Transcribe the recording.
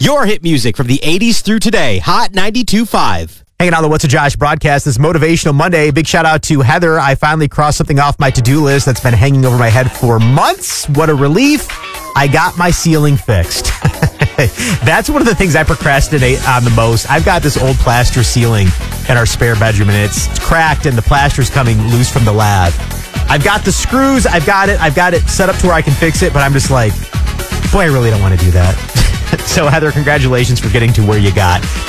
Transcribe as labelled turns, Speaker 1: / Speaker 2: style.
Speaker 1: Your hit music from the 80s through today. Hot 92.5.
Speaker 2: Hanging on the What's a Josh broadcast this Motivational Monday. Big shout out to Heather. I finally crossed something off my to-do list that's been hanging over my head for months. What a relief. I got my ceiling fixed. That's one of the things I procrastinate on the most. I've got this old plaster ceiling in our spare bedroom, and it's cracked, and the plaster's coming loose from the lab. I've got the screws. I've got it set up to where I can fix it, but I'm just like, boy, I really don't want to do that. So, Heather, congratulations for getting to where you got.